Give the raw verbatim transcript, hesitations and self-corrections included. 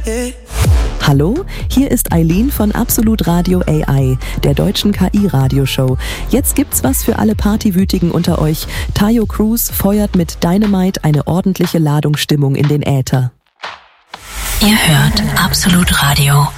Hallo, hier ist Eileen von Absolut Radio A I, der deutschen K I-Radioshow. Jetzt gibt's was für alle Partywütigen unter euch. Tayo Cruz feuert mit Dynamite eine ordentliche Ladung Stimmung in den Äther. Ihr hört Absolut Radio.